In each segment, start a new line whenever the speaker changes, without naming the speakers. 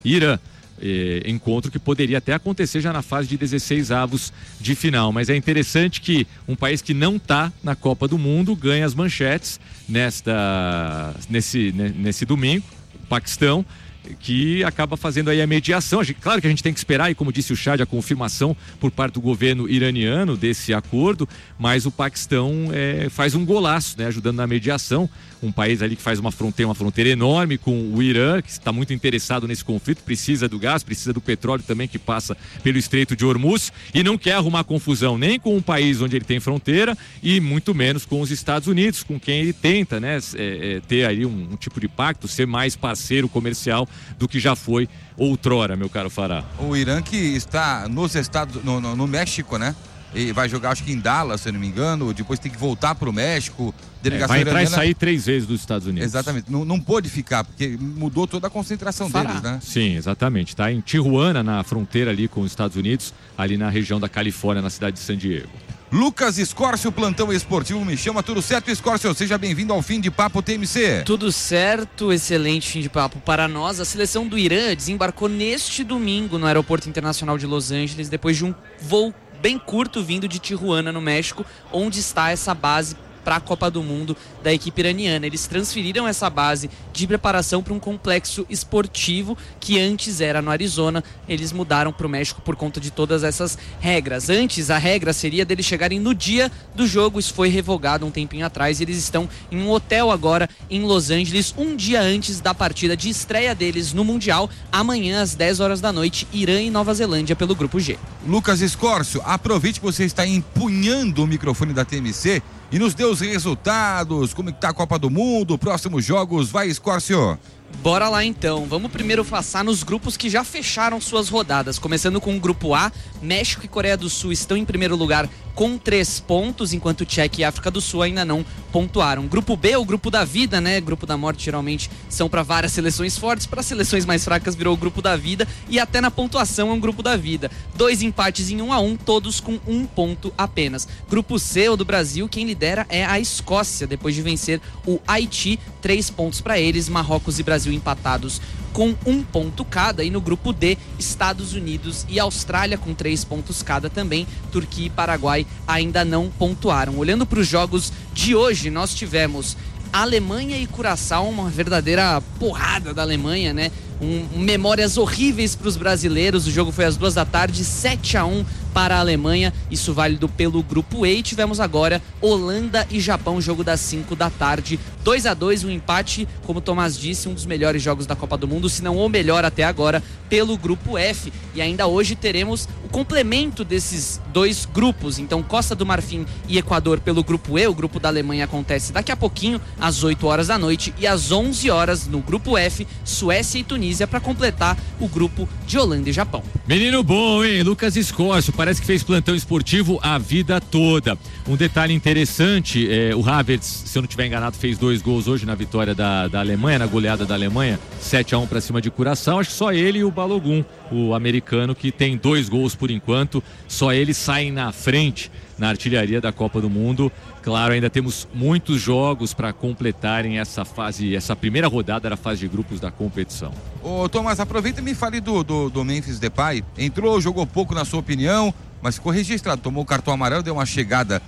Irã. Encontro que poderia até acontecer já na fase de 16avos de final, mas é interessante que um país que não está na Copa do Mundo ganha as manchetes nesse domingo, o Paquistão, que acaba fazendo aí a mediação. Claro que a gente tem que esperar, e como disse o Chad, a confirmação por parte do governo iraniano desse acordo, mas o Paquistão faz um golaço, né, ajudando na mediação. Um país ali que faz uma fronteira enorme com o Irã, que está muito interessado nesse conflito, precisa do gás, precisa do petróleo também, que passa pelo Estreito de Hormuz, e não quer arrumar confusão nem com um país onde ele tem fronteira e muito menos com os Estados Unidos, com quem ele tenta, né, ter aí um tipo de pacto, ser mais parceiro comercial do que já foi outrora, meu caro Fará.
O Irã que está no México, né? E vai jogar, acho que em Dallas, se eu não me engano, depois tem que voltar para o México.
Vai entrar e sair 3 vezes dos Estados Unidos.
Exatamente, não pôde ficar, porque mudou toda a concentração deles, né?
Sim, exatamente, está em Tijuana, na fronteira ali com os Estados Unidos, ali na região da Califórnia, na cidade de San Diego.
Lucas Escórcio, plantão esportivo, me chama. Tudo certo, Escórcio? Seja bem-vindo ao Fim de Papo TMC.
Tudo certo, excelente fim de papo para nós. A seleção do Irã desembarcou neste domingo no Aeroporto Internacional de Los Angeles, depois de um voo bem curto vindo de Tijuana, no México, onde está essa base para a Copa do Mundo da equipe iraniana. Eles transferiram essa base de preparação para um complexo esportivo que antes era no Arizona. Eles mudaram para o México por conta de todas essas regras. Antes, a regra seria deles chegarem no dia do jogo. Isso foi revogado um tempinho atrás e eles estão em um hotel agora em Los Angeles, um dia antes da partida de estreia deles no Mundial, amanhã às 10 horas da noite, Irã e Nova Zelândia pelo Grupo G.
Lucas Escórcio, aproveite que você está empunhando o microfone da TMC e nos dê os resultados, como está a Copa do Mundo, próximos jogos. Vai, Escórcio!
Bora lá então, vamos primeiro passar nos grupos que já fecharam suas rodadas, começando com o Grupo A. México e Coreia do Sul estão em primeiro lugar com 3 pontos, enquanto Tchequia e África do Sul ainda não pontuaram. Grupo B, o grupo da vida, né? Grupo da morte geralmente são para várias seleções fortes, para seleções mais fracas virou o grupo da vida, e até na pontuação é um grupo da vida. 2 empates em 1-1, todos com 1 ponto apenas. Grupo C, o do Brasil, quem lidera é a Escócia, depois de vencer o Haiti, 3 pontos para eles. Marrocos e Brasil empatados com 1 ponto cada, e no grupo D, Estados Unidos e Austrália com 3 pontos cada também. Turquia e Paraguai ainda não pontuaram. Olhando para os jogos de hoje, nós tivemos Alemanha e Curaçao, uma verdadeira porrada da Alemanha, né? Memórias horríveis para os brasileiros. O jogo foi às 2 da tarde, 7-1 para a Alemanha, isso válido pelo grupo E. E tivemos agora Holanda e Japão, jogo das 5 da tarde, 2-2, um empate, como o Tomás disse, um dos melhores jogos da Copa do Mundo, se não o melhor até agora, pelo grupo F. E ainda hoje teremos o complemento desses 2 grupos, então Costa do Marfim e Equador pelo grupo E. O grupo da Alemanha acontece daqui a pouquinho, às 8 horas da noite, e às 11 horas no grupo F, Suécia e Tunísia, para completar o grupo de Holanda e Japão.
Menino bom, hein? Lucas Escórcio, parece que fez plantão esportivo a vida toda. Um detalhe interessante, o Havertz, se eu não estiver enganado, fez 2 gols hoje na vitória da Alemanha, na goleada da Alemanha, 7-1 para cima de Curaçao. Acho que só ele e o Balogun, o americano, que tem 2 gols por enquanto, só eles saem na frente na artilharia da Copa do Mundo. Claro, ainda temos muitos jogos para completarem essa fase, essa primeira rodada da fase de grupos da competição.
Ô Tomás, aproveita e me fale do Memphis Depay. Entrou, jogou pouco na sua opinião, mas ficou registrado, tomou o cartão amarelo, deu uma chegada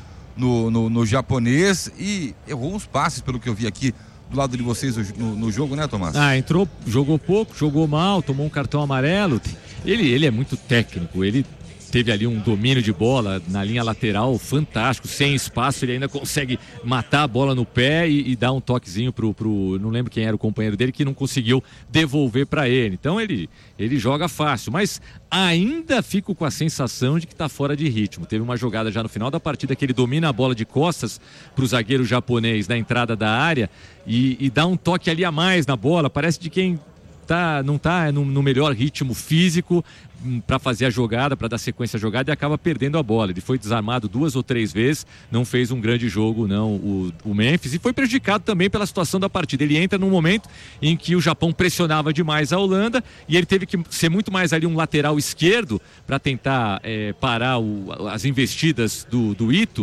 no japonês e errou uns passes, pelo que eu vi aqui do lado de vocês no jogo, né, Tomás?
Entrou, jogou pouco, jogou mal, tomou um cartão amarelo. Ele é muito técnico, ele teve ali um domínio de bola na linha lateral fantástico, sem espaço, ele ainda consegue matar a bola no pé e dar um toquezinho pro não lembro quem era o companheiro dele, que não conseguiu devolver para ele. Então ele joga fácil, mas ainda fico com a sensação de que está fora de ritmo. Teve uma jogada já no final da partida que ele domina a bola de costas pro zagueiro japonês na entrada da área e dá um toque ali a mais na bola, parece de quem não está no melhor ritmo físico para fazer a jogada, para dar sequência à jogada, e acaba perdendo a bola. Ele foi desarmado 2 ou 3 vezes, não fez um grande jogo não o Memphis, e foi prejudicado também pela situação da partida. Ele entra num momento em que o Japão pressionava demais a Holanda e ele teve que ser muito mais ali um lateral esquerdo para tentar parar as investidas do Ito,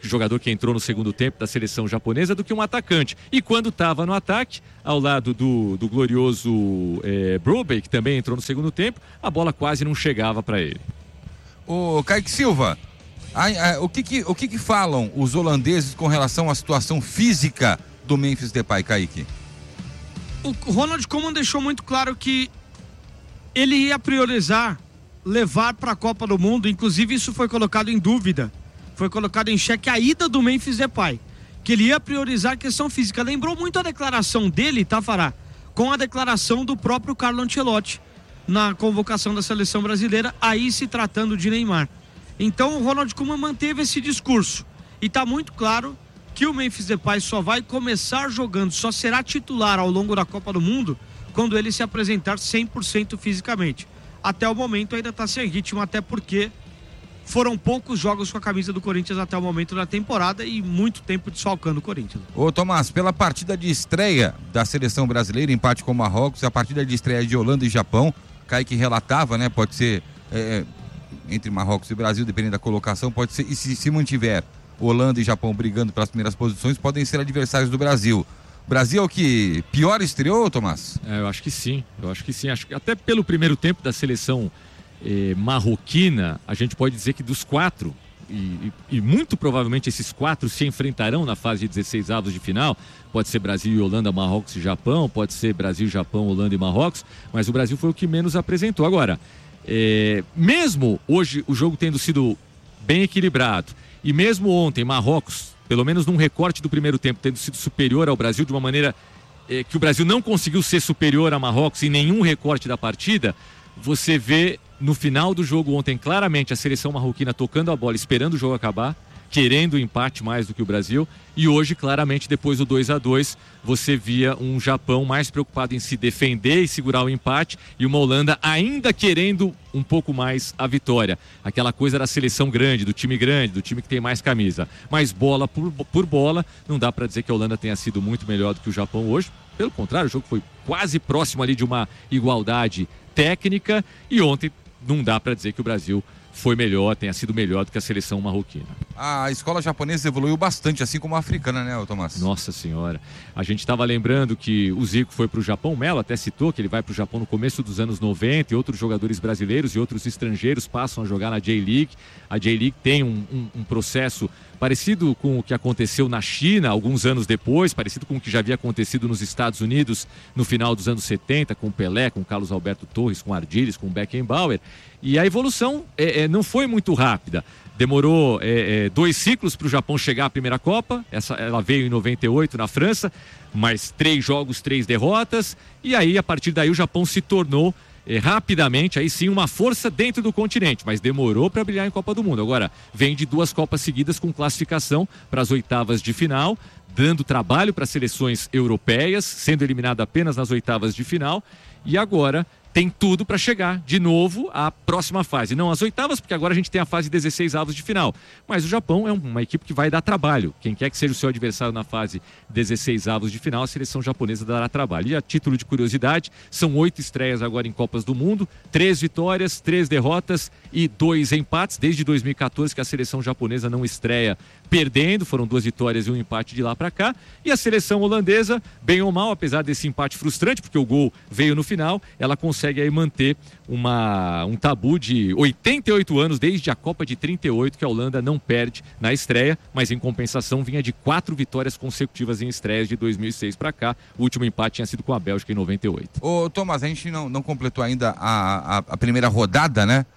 jogador que entrou no segundo tempo da seleção japonesa, do que um atacante. E quando estava no ataque, ao lado do glorioso Brobbey, que também entrou no segundo tempo, a bola quase não chegava para ele.
Ô, Kaique Silva, o que falam os holandeses com relação à situação física do Memphis Depay, Kaique?
O Ronald Koeman deixou muito claro que ele ia priorizar levar para a Copa do Mundo, inclusive isso foi colocado em dúvida, foi colocado em xeque a ida do Memphis Depay, que ele ia priorizar a questão física. Lembrou muito a declaração dele, Tafará, com a declaração do próprio Carlo Ancelotti na convocação da seleção brasileira, aí se tratando de Neymar. Então o Ronald Koeman manteve esse discurso e está muito claro que o Memphis Depay só vai começar jogando, só será titular ao longo da Copa do Mundo quando ele se apresentar 100% fisicamente. Até o momento ainda está sem ritmo, até porque foram poucos jogos com a camisa do Corinthians até o momento da temporada e muito tempo desfalcando o Corinthians.
Ô Tomás, pela partida de estreia da seleção brasileira, empate com o Marrocos, a partida de estreia de Holanda e Japão, Kaique relatava, né? Pode ser entre Marrocos e Brasil, dependendo da colocação, pode ser, e se mantiver Holanda e Japão brigando pelas primeiras posições, podem ser adversários do Brasil. Brasil é o que pior estreou, Tomás?
Eu acho que sim, acho que até pelo primeiro tempo da seleção marroquina, a gente pode dizer que dos 4, e muito provavelmente esses 4 se enfrentarão na fase de 16 avos de final, pode ser Brasil e Holanda, Marrocos e Japão, pode ser Brasil, Japão, Holanda e Marrocos, mas o Brasil foi o que menos apresentou. Agora, mesmo hoje o jogo tendo sido bem equilibrado, e mesmo ontem Marrocos, pelo menos num recorte do primeiro tempo, tendo sido superior ao Brasil de uma maneira que o Brasil não conseguiu ser superior a Marrocos em nenhum recorte da partida, você vê no final do jogo ontem claramente a seleção marroquina tocando a bola, esperando o jogo acabar, querendo o empate mais do que o Brasil, e hoje claramente depois do 2-2 você via um Japão mais preocupado em se defender e segurar o empate, e uma Holanda ainda querendo um pouco mais a vitória, aquela coisa da seleção grande, do time que tem mais camisa, mas bola por bola, não dá para dizer que a Holanda tenha sido muito melhor do que o Japão hoje, pelo contrário, o jogo foi quase próximo ali de uma igualdade técnica, e ontem não dá para dizer que o Brasil foi melhor, tenha sido melhor do que a seleção marroquina.
A escola japonesa evoluiu bastante, assim como a africana, né, Tomás?
Nossa senhora, a gente estava lembrando que o Zico foi para o Japão, o Melo até citou que ele vai para o Japão no começo dos anos 90, e outros jogadores brasileiros e outros estrangeiros passam a jogar na J-League. A J-League tem um processo parecido com o que aconteceu na China alguns anos depois, parecido com o que já havia acontecido nos Estados Unidos no final dos anos 70, com Pelé, com Carlos Alberto Torres, com Ardiles, com Beckenbauer, e a evolução não foi muito rápida. Demorou 2 ciclos para o Japão chegar à primeira Copa, ela veio em 98 na França, mas 3 jogos, 3 derrotas, e aí a partir daí o Japão se tornou rapidamente, aí sim, uma força dentro do continente, mas demorou para brilhar em Copa do Mundo. Agora, vem de 2 Copas seguidas com classificação para as oitavas de final, dando trabalho para seleções europeias, sendo eliminada apenas nas oitavas de final, e agora tem tudo para chegar de novo à próxima fase. Não às oitavas, porque agora a gente tem a fase 16 avos de final. Mas o Japão é uma equipe que vai dar trabalho. Quem quer que seja o seu adversário na fase 16 avos de final, a seleção japonesa dará trabalho. E a título de curiosidade, são 8 estreias agora em Copas do Mundo, 3 vitórias, 3 derrotas e 2 empates. Desde 2014 que a seleção japonesa não estreia perdendo, foram 2 vitórias e 1 empate de lá para cá. E a seleção holandesa, bem ou mal, apesar desse empate frustrante, porque o gol veio no final, ela consegue aí manter um tabu de 88 anos, desde a Copa de 38, que a Holanda não perde na estreia, mas em compensação vinha de 4 vitórias consecutivas em estreias de 2006 para cá. O último empate tinha sido com a Bélgica em 98.
Ô Tomás, a gente não completou ainda a primeira rodada, né,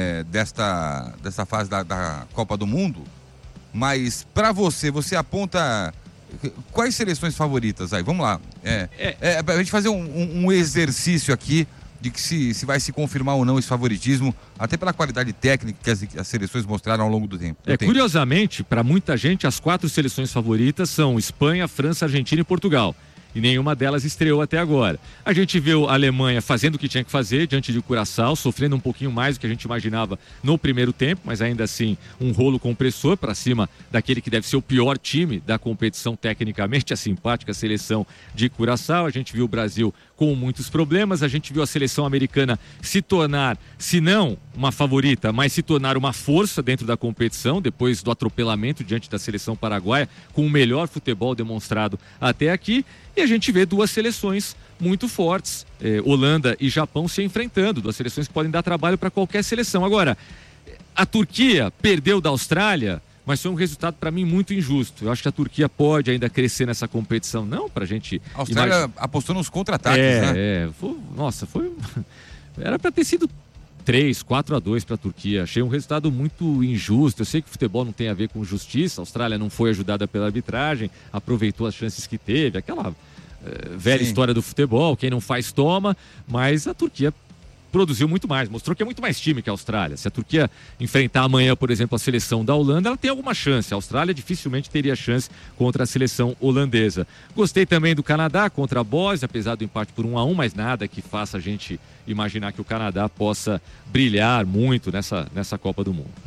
desta fase da Copa do Mundo, mas para você aponta quais seleções favoritas aí? Vamos lá, a gente fazer um exercício aqui de que se vai se confirmar ou não esse favoritismo, até pela qualidade técnica que as seleções mostraram ao longo do tempo.
Curiosamente, para muita gente, as 4 seleções favoritas são Espanha, França, Argentina e Portugal. E nenhuma delas estreou até agora. A gente viu a Alemanha fazendo o que tinha que fazer diante de Curaçao, sofrendo um pouquinho mais do que a gente imaginava no primeiro tempo, mas ainda assim um rolo compressor para cima daquele que deve ser o pior time da competição tecnicamente, a simpática seleção de Curaçao. A gente viu o Brasil com muitos problemas. A gente viu a seleção americana se tornar, se não uma favorita, mas se tornar uma força dentro da competição, depois do atropelamento diante da seleção paraguaia, com o melhor futebol demonstrado até aqui. E a gente vê duas seleções muito fortes, Holanda e Japão, se enfrentando, duas seleções que podem dar trabalho para qualquer seleção. Agora, a Turquia perdeu da Austrália, mas foi um resultado para mim muito injusto. Eu acho que a Turquia pode ainda crescer nessa competição, não pra gente...
A Austrália apostou nos contra-ataques, né?
Foi... Era para ter sido 3-4-2 para a Turquia. Achei um resultado muito injusto. Eu sei que o futebol não tem a ver com justiça. A Austrália não foi ajudada pela arbitragem, aproveitou as chances que teve. Aquela velha história do futebol, quem não faz toma, mas a Turquia produziu muito mais, mostrou que é muito mais time que a Austrália. Se a Turquia enfrentar amanhã, por exemplo, a seleção da Holanda, ela tem alguma chance. A Austrália dificilmente teria chance contra a seleção holandesa. Gostei também do Canadá contra a Bósnia, apesar do empate por 1-1, mas nada que faça a gente imaginar que o Canadá possa brilhar muito nessa Copa do Mundo.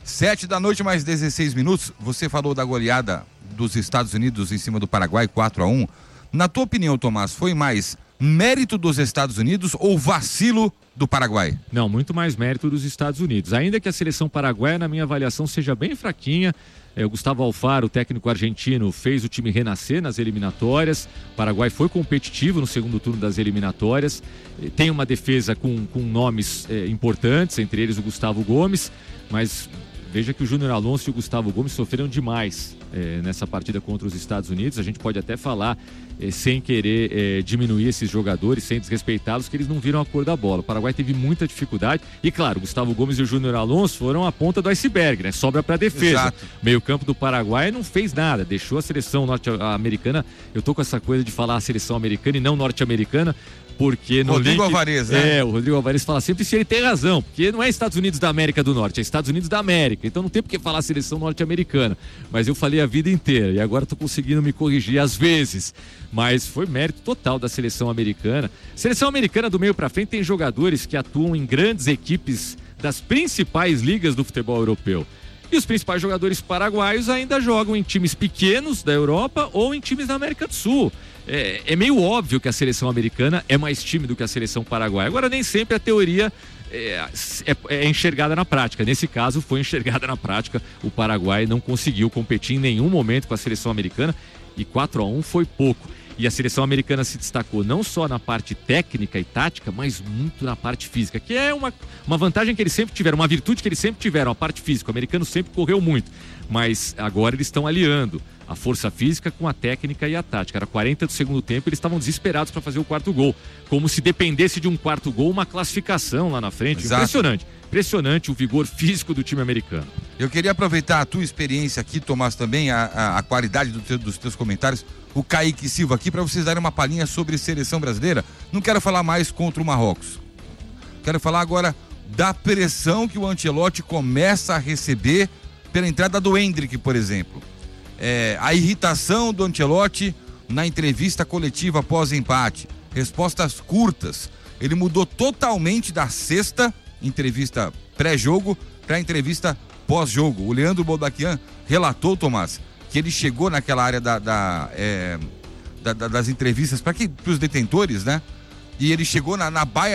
7h mais 16 minutos. Você falou da goleada dos Estados Unidos em cima do Paraguai, 4-1. Na tua opinião, Tomás, foi mais mérito dos Estados Unidos ou vacilo do Paraguai?
Não, muito mais mérito dos Estados Unidos. Ainda que a seleção paraguaia, na minha avaliação, seja bem fraquinha. O Gustavo Alfaro, o técnico argentino, fez o time renascer nas eliminatórias. O Paraguai foi competitivo no segundo turno das eliminatórias. Tem uma defesa com nomes importantes, entre eles o Gustavo Gomes, mas veja que o Júnior Alonso e o Gustavo Gomes sofreram demais nessa partida contra os Estados Unidos. A gente pode até falar, sem querer diminuir esses jogadores, sem desrespeitá-los, que eles não viram a cor da bola. O Paraguai teve muita dificuldade e, claro, o Gustavo Gomes e o Júnior Alonso foram a ponta do iceberg, né? Sobra para defesa.
Exato.
Meio campo do Paraguai não fez nada, deixou a seleção norte-americana. Eu tô com essa coisa de falar a seleção americana e não norte-americana, porque no
Rodrigo Alvarez, né?
O Rodrigo Alvarez fala sempre se ele tem razão, porque não é Estados Unidos da América do Norte, é Estados Unidos da América, então não tem por que falar seleção norte-americana, mas eu falei a vida inteira e agora tô conseguindo me corrigir às vezes, mas foi mérito total da seleção americana. Seleção americana do meio pra frente tem jogadores que atuam em grandes equipes das principais ligas do futebol europeu. E os principais jogadores paraguaios ainda jogam em times pequenos da Europa ou em times da América do Sul. É meio óbvio que a seleção americana é mais time do que a seleção paraguaia. Agora, nem sempre a teoria é enxergada na prática. Nesse caso, foi enxergada na prática. O Paraguai não conseguiu competir em nenhum momento com a seleção americana e 4-1 foi pouco. E a seleção americana se destacou não só na parte técnica e tática, mas muito na parte física, que é uma vantagem que eles sempre tiveram, uma virtude que eles sempre tiveram, a parte física. O americano sempre correu muito, mas agora eles estão aliando a força física com a técnica e a tática. Era 40 do segundo tempo, eles estavam desesperados para fazer o quarto gol, como se dependesse de um quarto gol, uma classificação lá na frente.
Exato.
Impressionante o vigor físico do time americano.
Eu queria aproveitar a tua experiência aqui, Tomás, também, a qualidade dos teus comentários, o Kaique Silva aqui, para vocês darem uma palhinha sobre seleção brasileira. Não quero falar mais contra o Marrocos. Quero falar agora da pressão que o Ancelotti começa a receber pela entrada do Endrick, por exemplo. A irritação do Ancelotti na entrevista coletiva após empate. Respostas curtas. Ele mudou totalmente da sexta entrevista pré-jogo para a entrevista pós-jogo. O Leandro Boldaquian relatou, Tomás, que ele chegou naquela área das entrevistas para os detentores, né? E ele chegou na baia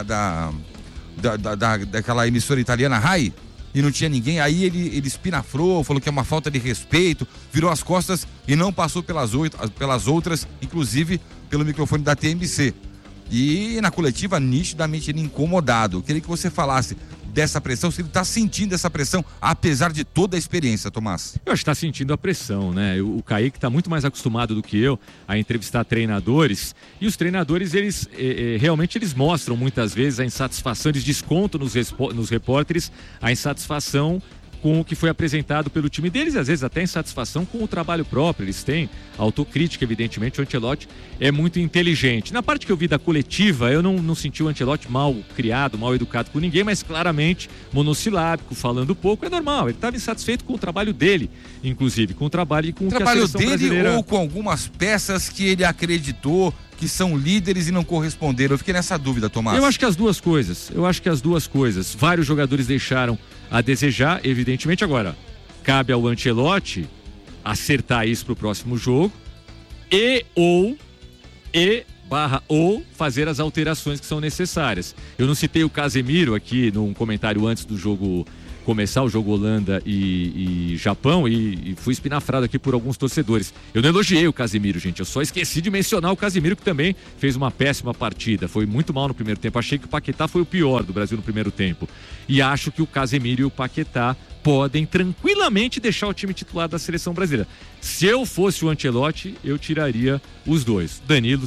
daquela emissora italiana Rai e não tinha ninguém. Aí ele espinafrou, falou que é uma falta de respeito, virou as costas e não passou pelas outras, inclusive pelo microfone da TMC. E na coletiva, nitidamente ele incomodado. Eu queria que você falasse dessa pressão, se ele está sentindo essa pressão, apesar de toda a experiência, Tomás.
Eu acho que está sentindo a pressão, né? O Kaique está muito mais acostumado do que eu a entrevistar treinadores, e os treinadores, eles realmente eles mostram muitas vezes a insatisfação, eles descontam nos repórteres a insatisfação com o que foi apresentado pelo time deles, e às vezes até insatisfação com o trabalho próprio. Eles têm autocrítica, evidentemente. O Ancelotti é muito inteligente. Na parte que eu vi da coletiva, eu não senti o Ancelotti mal criado, mal educado com ninguém, mas claramente monossilábico, falando pouco. É normal, ele estava insatisfeito com o trabalho dele, inclusive, com o trabalho e com o que a seleção brasileira...
ou com algumas peças que ele acreditou que são líderes e não corresponderam? Eu fiquei nessa dúvida, Tomás.
Eu acho que as duas coisas. Vários jogadores deixaram a desejar, evidentemente. Agora, cabe ao Ancelotti acertar isso pro próximo jogo e ou fazer as alterações que são necessárias. Eu não citei o Casemiro aqui num comentário antes do jogo começar, o jogo Holanda e Japão, e fui espinafrado aqui por alguns torcedores. Eu não elogiei o Casemiro, gente, eu só esqueci de mencionar o Casemiro, que também fez uma péssima partida, foi muito mal no primeiro tempo. Achei que o Paquetá foi o pior do Brasil no primeiro tempo, e acho que o Casemiro e o Paquetá podem tranquilamente deixar o time titular da seleção brasileira. Se eu fosse o Ancelotti, eu tiraria os dois.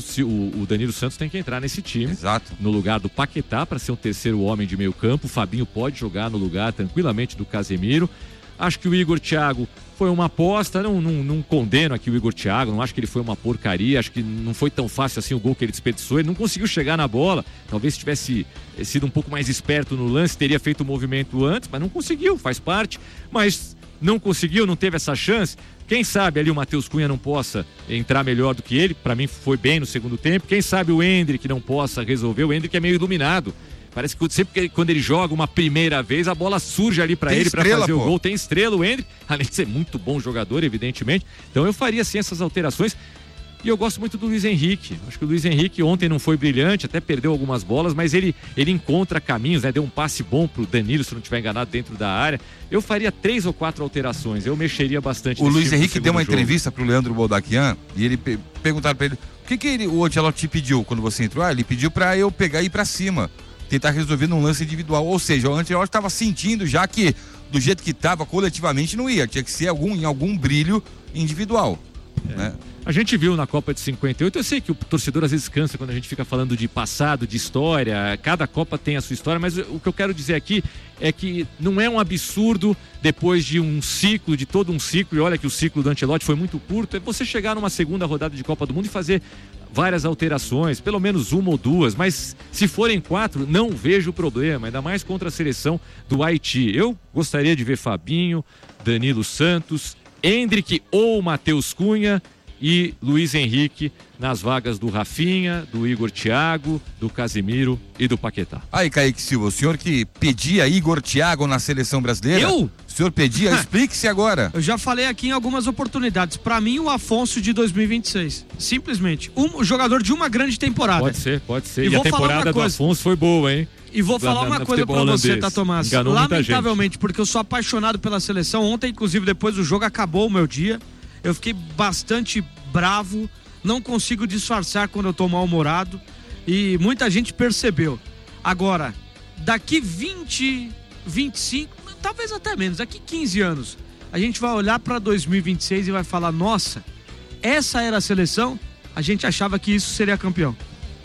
O Danilo Santos tem que entrar nesse time.
Exato.
No lugar do Paquetá, para ser um terceiro homem de meio campo. O Fabinho pode jogar no lugar tranquilamente do Casemiro. Acho que o Igor Thiago foi uma aposta, não condeno aqui o Igor Thiago, não acho que ele foi uma porcaria, acho que não foi tão fácil assim o gol que ele desperdiçou, ele não conseguiu chegar na bola, talvez se tivesse sido um pouco mais esperto no lance, teria feito o movimento antes, mas não conseguiu, faz parte, mas não conseguiu, não teve essa chance. Quem sabe ali o Matheus Cunha não possa entrar melhor do que ele, para mim foi bem no segundo tempo, quem sabe o Endrick não possa resolver, o Endrick é meio iluminado. Parece que sempre quando ele joga uma primeira vez, a bola surge ali para ele para fazer o gol. Tem estrela, o Endrick, além de ser muito bom jogador, evidentemente. Então eu faria sim essas alterações. E eu gosto muito do Luiz Henrique. Acho que o Luiz Henrique ontem não foi brilhante, até perdeu algumas bolas, mas ele encontra caminhos, né? Deu um passe bom pro Danilo, se não estiver enganado, dentro da área. Eu faria 3 ou 4 alterações. Eu mexeria bastante.
O Luiz Henrique deu uma entrevista pro Leandro Boldaquian e ele perguntaram para ele: o que o Ancelotti te pediu quando você entrou? Ele pediu para eu pegar e ir para cima, tentar resolver num lance individual. Ou seja, o Ancelotti estava sentindo já que do jeito que estava, coletivamente não ia, tinha que ser em algum brilho individual. Né?
A gente viu na Copa de 58, eu sei que o torcedor às vezes cansa quando a gente fica falando de passado, de história, cada Copa tem a sua história, mas o que eu quero dizer aqui é que não é um absurdo depois de um ciclo, de todo um ciclo, e olha que o ciclo do Ancelotti foi muito curto, é você chegar numa segunda rodada de Copa do Mundo e fazer várias alterações, pelo menos uma ou duas, mas se forem 4, não vejo problema, ainda mais contra a seleção do Haiti. Eu gostaria de ver Fabinho, Danilo Santos, Endrick ou Matheus Cunha e Luiz Henrique nas vagas do Rafinha, do Igor Thiago, do Casemiro e do Paquetá.
Aí, Kaique Silva, o senhor que pedia Igor Thiago na seleção brasileira?
Eu?
O senhor pedia? Explique-se agora.
Eu já falei aqui em algumas oportunidades. Pra mim, o Afonso de 2026. Simplesmente. Um jogador de uma grande temporada.
Pode ser. E a temporada do Afonso foi boa, hein?
E vou falar uma coisa pra você, tá, Tomás?
Enganou
lamentavelmente, porque eu sou apaixonado pela seleção. Ontem, inclusive, depois do jogo, acabou o meu dia. Eu fiquei bastante bravo, não consigo disfarçar quando eu tô mal-humorado e muita gente percebeu. Agora, daqui 20, 25, talvez até menos, daqui 15 anos, a gente vai olhar para 2026 e vai falar: nossa, essa era a seleção, a gente achava que isso seria campeão.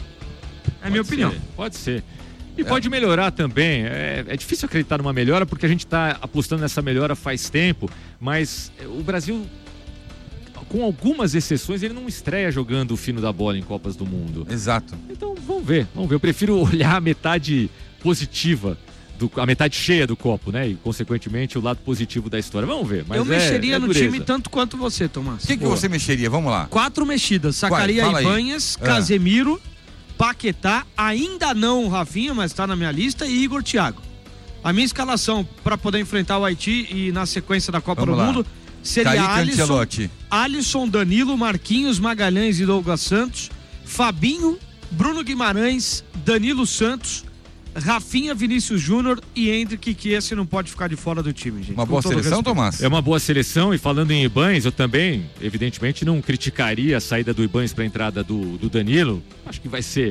É minha opinião.
Pode ser. E pode melhorar também. É difícil acreditar numa melhora porque a gente está apostando nessa melhora faz tempo, mas o Brasil, com algumas exceções, ele não estreia jogando o fino da bola em Copas do Mundo.
Exato.
Então vamos ver. Eu prefiro olhar a metade positiva, a metade cheia do copo, né? E consequentemente o lado positivo da história. Vamos ver. Mas
eu mexeria no time tanto quanto você, Tomás.
O que você mexeria? Vamos lá.
4 mexidas. Sacaria Ibanhas, Casemiro, Paquetá, ainda não o Rafinha, mas tá na minha lista, e Igor Thiago. A minha escalação para poder enfrentar o Haiti e na sequência da Copa do Mundo seria Alisson, Danilo, Marquinhos, Magalhães e Douglas Santos, Fabinho, Bruno Guimarães, Danilo Santos, Rafinha, Vinícius Júnior e Endrick, que esse não pode ficar de fora do time, gente.
Uma boa seleção, Tomás?
É uma boa seleção, e falando em Ibanez, eu também, evidentemente, não criticaria a saída do Ibanez para a entrada do Danilo. Acho que vai ser...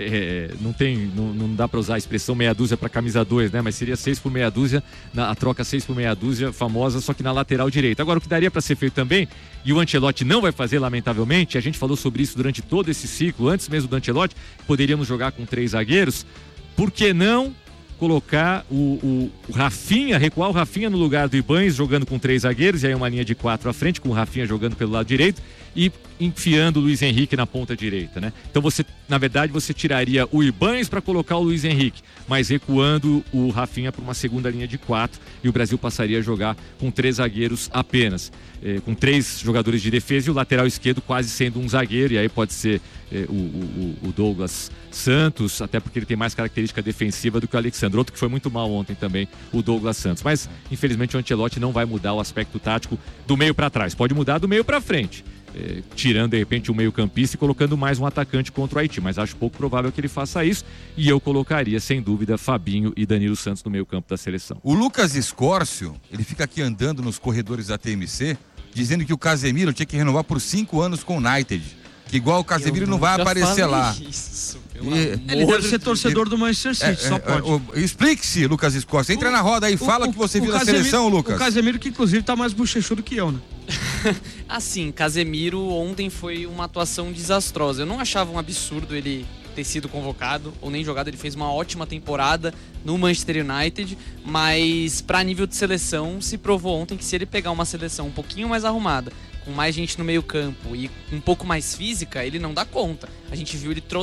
não dá para usar a expressão meia dúzia para camisa 2, né? Mas seria 6 por meia dúzia, a troca 6 por meia dúzia famosa, só que na lateral direita. Agora, o que daria para ser feito também, e o Ancelotti não vai fazer, lamentavelmente, a gente falou sobre isso durante todo esse ciclo, antes mesmo do Ancelotti, poderíamos jogar com 3 zagueiros. Por que não colocar o Rafinha, recuar o Rafinha no lugar do Ibanez, jogando com 3 zagueiros, e aí uma linha de 4 à frente, com o Rafinha jogando pelo lado direito e enfiando o Luiz Henrique na ponta direita, né? Então na verdade, você tiraria o Ibanez para colocar o Luiz Henrique, mas recuando o Rafinha para uma segunda linha de 4, e o Brasil passaria a jogar com 3 zagueiros apenas, com 3 jogadores de defesa e o lateral esquerdo quase sendo um zagueiro, e aí pode ser o Douglas Santos, até porque ele tem mais característica defensiva do que o Alexandre, outro que foi muito mal ontem também, o Douglas Santos. Mas infelizmente o Ancelotti não vai mudar o aspecto tático do meio para trás, pode mudar do meio para frente. tirando de repente um meio-campista e colocando mais um atacante contra o Haiti, mas acho pouco provável que ele faça isso, e eu colocaria sem dúvida Fabinho e Danilo Santos no meio-campo da seleção.
O Lucas Escórcio, ele fica aqui andando nos corredores da TMC, dizendo que o Casemiro tinha que renovar por 5 anos com o United, que igual o Casemiro não vai aparecer lá.
Isso,
ele deve ser torcedor do Manchester City, só pode.
Explique-se, Lucas Escórcio. Entra na roda aí, fala o que você viu na seleção, Lucas.
O Casemiro que inclusive tá mais bochechudo que eu, né?
Assim, Casemiro ontem foi uma atuação desastrosa. Eu não achava um absurdo ele ter sido convocado ou nem jogado. Ele fez uma ótima temporada no Manchester United, mas para nível de seleção se provou ontem que se ele pegar uma seleção um pouquinho mais arrumada, com mais gente no meio campo e um pouco mais física, ele não dá conta. A gente viu ele